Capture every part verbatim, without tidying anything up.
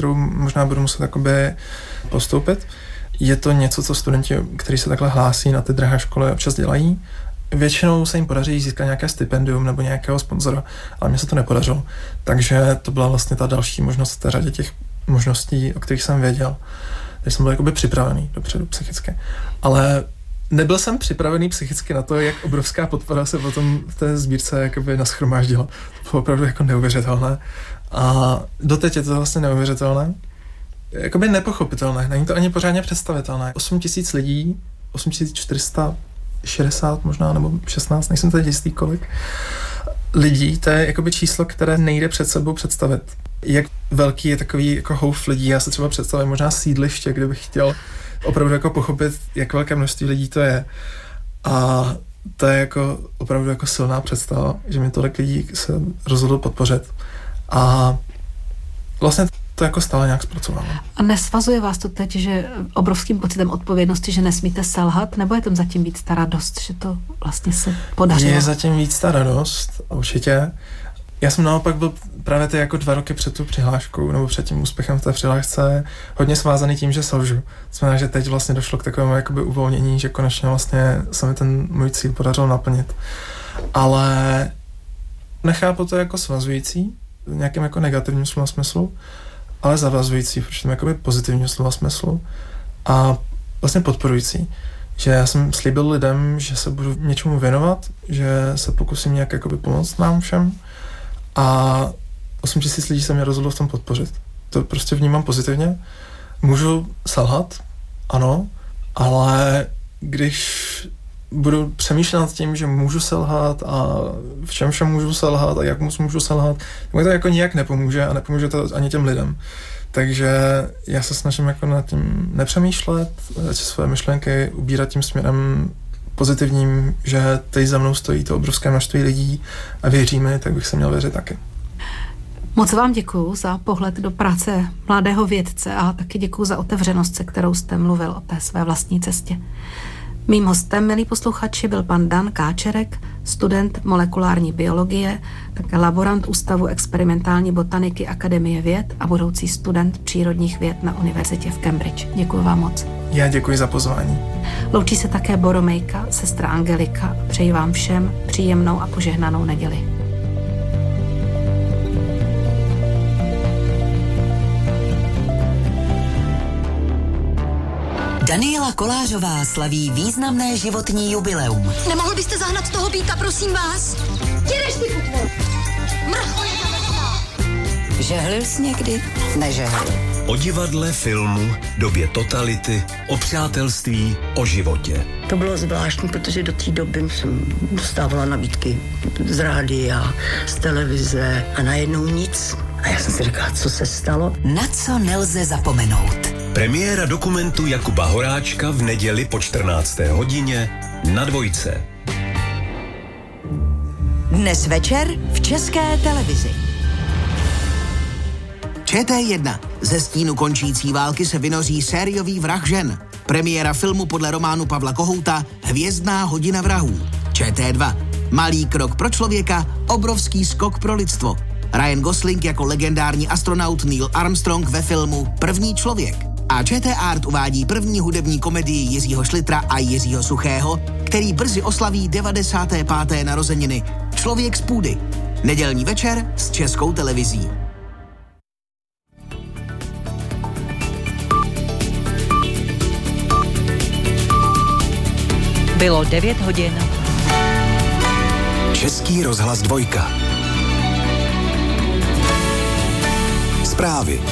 kterou možná budu muset jakoby postoupit. Je to něco, co studenti, kteří se takhle hlásí na ty drahé školy, občas dělají. Většinou se jim podaří získat nějaké stipendium nebo nějakého sponzora, ale mně se to nepodařilo. Takže to byla vlastně ta další možnost v té řadě těch možností, o kterých jsem věděl. Takže jsem byl jakoby připravený dopředu psychicky. Ale nebyl jsem připravený psychicky na to, jak obrovská podpora se potom v té sbírce jakoby nashromáždila. To bylo opravdu jako neuvěřitelné. A doteď je to vlastně neuvěřitelné. Jakoby nepochopitelné, není to ani pořádně představitelné. osm tisíc lidí, osm tisíc čtyři sta šedesát možná, nebo šestnáct, nejsem teď jistý kolik, lidí, to je jakoby číslo, které nejde před sebou představit. Jak velký je takový jako houf lidí, já se třeba představím možná sídliště, kde bych chtěl opravdu jako pochopit, jak velké množství lidí to je. A to je jako opravdu jako silná představa, že mi tolik lidí se rozhodlo podpořit. A vlastně to jako stále nějak zpracovalo. A nesvazuje vás to teď, že obrovským pocitem odpovědnosti, že nesmíte selhat, nebo je tam zatím víc ta radost, že to vlastně se podařilo? Je zatím víc ta radost, určitě. Já jsem naopak byl právě ty jako dva roky před tu přihláškou, nebo před tím úspěchem v té přihlášce hodně svázaný tím, že selžu. Znamená, že teď vlastně došlo k takovému jakoby uvolnění, že konečně vlastně se mi ten můj cíl podařilo naplnit. Ale nechápu to jako svazující, v nějakém jako negativním slova smyslu, ale zavazující, protože tam jakoby pozitivního slova smyslu a vlastně podporující. Že já jsem slíbil lidem, že se budu něčemu věnovat, že se pokusím nějak jakoby pomoct nám všem a osm tisíc lidí se mě rozhodlo v tom podpořit. To prostě vnímám pozitivně. Můžu selhat, ano, ale když budu přemýšlet nad tím, že můžu selhat a v čem všem můžu selhat a jak moc můžu selhat, tak mi to jako nijak nepomůže a nepomůže to ani těm lidem. Takže já se snažím jako nad tím nepřemýšlet, své myšlenky ubírat tím směrem pozitivním, že teď za mnou stojí to obrovské množství lidí a věří mi, tak bych se měl věřit taky. Moc vám děkuju za pohled do práce mladého vědce a taky děkuju za otevřenost, se kterou jste mluvil o té své vlastní cestě. Mým hostem, milí posluchači, byl pan Dan Káčerek, student molekulární biologie, také laborant Ústavu experimentální botaniky Akademie věd a budoucí student přírodních věd na univerzitě v Cambridge. Děkuji vám moc. Já děkuji za pozvání. Loučí se také Boromejka, sestra Angelika. Přeji vám všem příjemnou a požehnanou neděli. Daniela Kolářová slaví významné životní jubileum. Nemohl byste zahnat toho býka, prosím vás? Jedeš ty kutvor! Mrcho je to. Žehlil jsi někdy? Nežehlil. O divadle, filmu, době totality, o přátelství, o životě. To bylo zvláštní, protože do té doby jsem dostávala nabídky z rádia, z televize a najednou nic. A já jsem si říkala, co se stalo? Na co nelze zapomenout. Premiéra dokumentu Jakuba Horáčka v neděli po čtrnácté hodině na Dvojce. Dnes večer v České televizi. Č T jedna. Ze stínu končící války se vynoří sériový vrah žen. Premiéra filmu podle románu Pavla Kohouta Hvězdná hodina vrahů. Č T dva. Malý krok pro člověka, obrovský skok pro lidstvo. Ryan Gosling jako legendární astronaut Neil Armstrong ve filmu První člověk. A Č T Art uvádí první hudební komedii Jiřího Šlitra a Jiřího Suchého, který brzy oslaví devadesáté páté narozeniny. Člověk z půdy. Nedělní večer s Českou televizí. Bylo devět hodin. Český rozhlas Dvojka. Zprávy.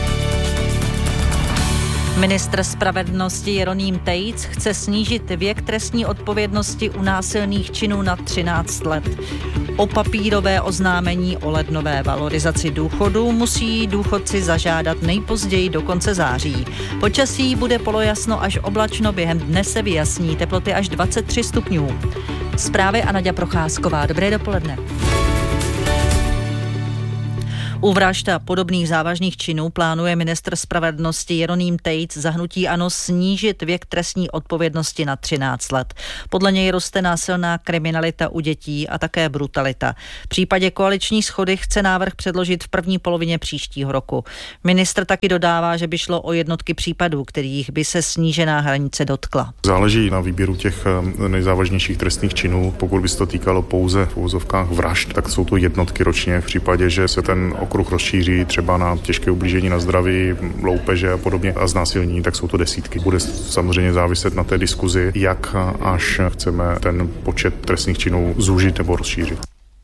Ministr spravedlnosti Jeroným Tejc chce snížit věk trestní odpovědnosti u násilných činů na třináct let. O papírové oznámení o lednové valorizaci důchodů musí důchodci zažádat nejpozději do konce září. Počasí bude polojasno až oblačno, během dne se vyjasní, teploty až dvacet tři stupňů. Zprávy a Naďa Procházková. Dobré dopoledne. U vražd a podobných závažných činů plánuje ministr spravedlnosti Jeroným Tejc za hnutí ANO snížit věk trestní odpovědnosti na třináct let. Podle něj roste násilná kriminalita u dětí a také brutalita. V případě koaliční shody chce návrh předložit v první polovině příštího roku. Ministr taky dodává, že by šlo o jednotky případů, kterých by se snížená hranice dotkla. Záleží na výběru těch nejzávažnějších trestných činů. Pokud by se to týkalo pouze v úvozovkách vražd, tak jsou to jednotky ročně. V případě, že se ten okruh rozšíří třeba na těžké ublížení na zdraví, loupeže a podobně a znásilnění, tak jsou to desítky. Bude samozřejmě záviset na té diskuzi, jak až chceme ten počet trestných činů zúžit nebo rozšířit.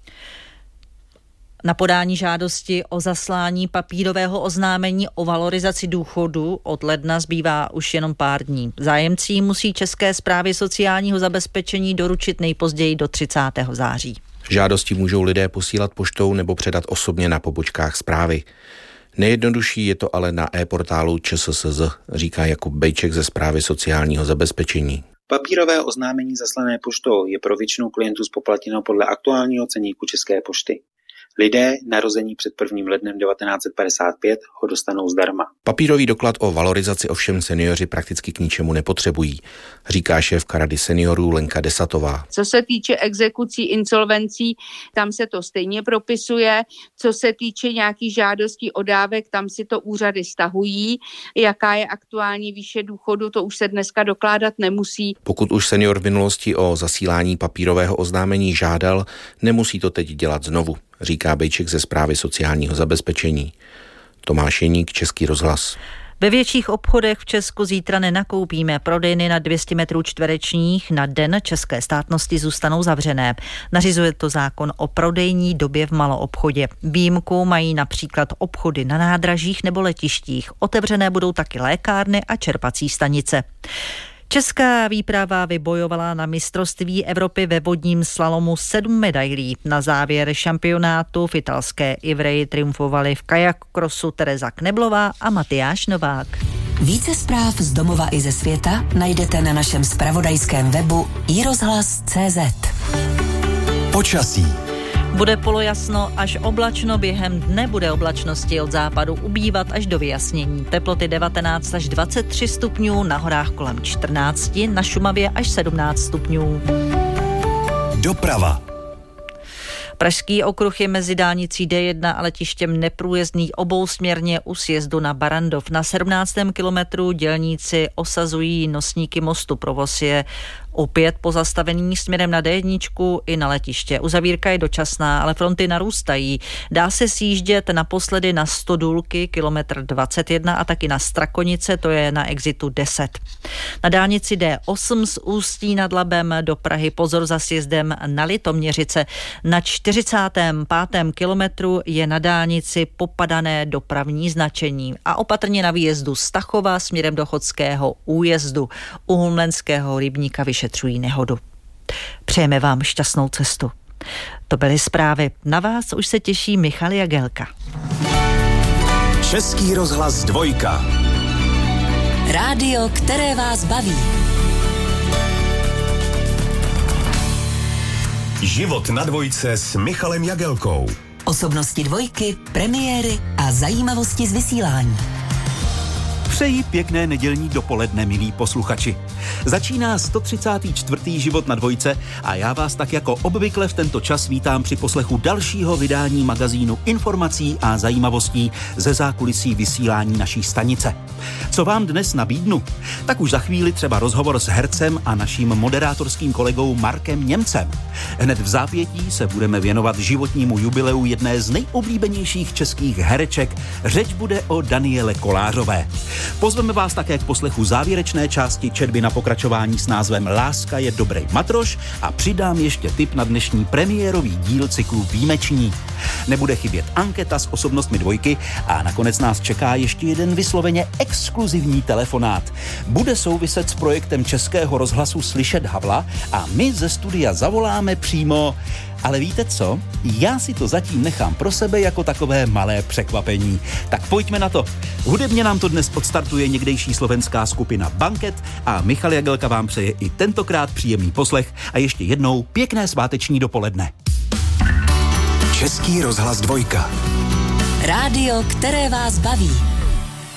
Na podání žádosti o zaslání papírového oznámení o valorizaci důchodu od ledna zbývá už jenom pár dní. Zájemci musí České správě sociálního zabezpečení doručit nejpozději do třicátého září. Žádosti můžou lidé posílat poštou nebo předat osobně na pobočkách správy. Nejjednodušší je to ale na e-portálu ČSSZ, říká Jakub Bejček ze Správy sociálního zabezpečení. Papírové oznámení zaslané poštou je pro většinu klientů zpoplatněno podle aktuálního ceníku České pošty. Lidé narození před prvním lednem devatenáct set padesát pět ho dostanou zdarma. Papírový doklad o valorizaci ovšem seniori prakticky k ničemu nepotřebují, říká šéfka Rady seniorů Lenka Desatová. Co se týče exekucí, insolvencí, tam se to stejně propisuje. Co se týče nějakých žádostí o dávek, tam si to úřady stahují. Jaká je aktuální výše důchodu, to už se dneska dokládat nemusí. Pokud už senior v minulosti o zasílání papírového oznámení žádal, nemusí to teď dělat znovu, říká Bejček ze Správy sociálního zabezpečení. Tomáš Jeník, Český rozhlas. Ve větších obchodech v Česku zítra nenakoupíme. Prodejny na dvě stě metrů čtverečních na den české státnosti zůstanou zavřené. Nařizuje to zákon o prodejní době v maloobchodě. Výjimku mají například obchody na nádražích nebo letištích. Otevřené budou taky lékárny a čerpací stanice. Česká výprava vybojovala na mistrovství Evropy ve vodním slalomu sedm medailí. Na závěr šampionátu v italské Ivreji triumfovali v kajakrosu Tereza Kneblová a Matyáš Novák. Více zpráv z domova i ze světa najdete na našem zpravodajském webu i rozhlas tečka cé zet. Počasí. Bude polojasno až oblačno, během dne bude oblačnosti od západu ubývat až do vyjasnění. Teploty devatenáct až dvacet tři stupňů, na horách kolem čtrnáct, na Šumavě až sedmnáct stupňů. Doprava. Pražský okruh je mezi dálnicí D jedna a letištěm neprůjezdný obousměrně u sjezdu na Barandov. Na sedmnáctém kilometru dělníci osazují nosníky mostu. Provoz je opět pozastavený směrem na D jedna i na letiště. Uzavírka je dočasná, ale fronty narůstají. Dá se sjíždět naposledy na Stodůlky, kilometr dvacet jedna, a taky na Strakonice, to je na exitu deset. Na dálnici D osm z Ústí nad Labem do Prahy pozor za sjezdem na Litoměřice. Na čtyřicátém pátém kilometru je na dálnici popadané dopravní značení a opatrně na výjezdu z Tachova směrem do Chodského újezdu. U Hulmenského rybníka vyšetřují nehodu. Přejeme vám šťastnou cestu. To byly zprávy. Na vás už se těší Michal Jagelka. Český rozhlas dvojka. Rádio, které vás baví. Život na dvojce s Michalem Jagelkou. Osobnosti dvojky, premiéry a zajímavosti z vysílání. Přeji pěkné nedělní dopoledne, milí posluchači. Začíná sto třicátý čtvrtý Život na dvojce a já vás tak jako obvykle v tento čas vítám při poslechu dalšího vydání magazínu informací a zajímavostí ze zákulisí vysílání naší stanice. Co vám dnes nabídnu? Tak už za chvíli třeba rozhovor s hercem a naším moderátorským kolegou Markem Němcem. Hned v zápětí se budeme věnovat životnímu jubileu jedné z nejoblíbenějších českých hereček. Řeč bude o Daniele Kolářové. Pozveme vás také k poslechu závěrečné části četby na pokračování s názvem Láska je dobrý matroš a přidám ještě tip na dnešní premiérový díl cyklu Výjimeční. Nebude chybět anketa s osobnostmi dvojky a nakonec nás čeká ještě jeden vysloveně exkluzivní telefonát. Bude souviset s projektem Českého rozhlasu Slyšet Havla a my ze studia zavoláme přímo. Ale víte co? Já si to zatím nechám pro sebe jako takové malé překvapení. Tak pojďme na to. Hudebně nám to dnes odstartuje někdejší slovenská skupina Banket a Michal Jagelka vám přeje i tentokrát příjemný poslech a ještě jednou pěkné sváteční dopoledne. Český rozhlas dvojka. Rádio, které vás baví.